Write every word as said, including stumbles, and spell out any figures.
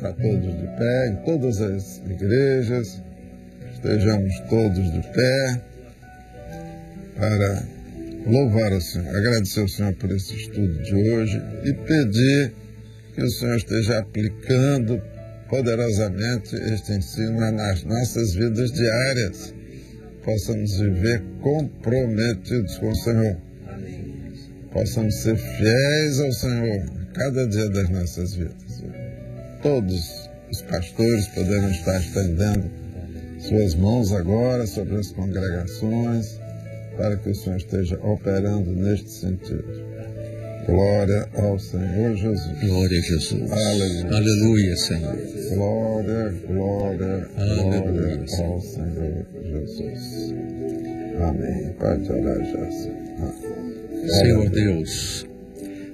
ficar todos de pé, em todas as igrejas, estejamos todos de pé para louvar o Senhor, agradecer ao Senhor por esse estudo de hoje e pedir que o Senhor esteja aplicando poderosamente este ensino nas nossas vidas diárias, possamos viver comprometidos com o Senhor, possamos ser fiéis ao Senhor cada dia das nossas vidas. Todos os pastores poderão estar estendendo suas mãos agora sobre as congregações para que o Senhor esteja operando neste sentido. Glória ao Senhor Jesus. Glória a Jesus. Aleluia. Aleluia, Senhor. Glória, glória, Aleluia, glória Senhor. ao Senhor Jesus. Amém. Pode orar, Jesus. Senhor Deus,